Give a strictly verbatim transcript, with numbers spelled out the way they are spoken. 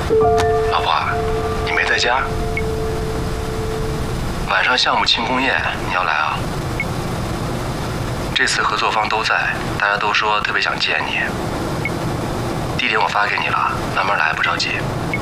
老婆，你没在家？晚上项目庆功宴你要来啊？这次合作方都在，大家都说特别想见你。地点我发给你了，慢慢来，不着急。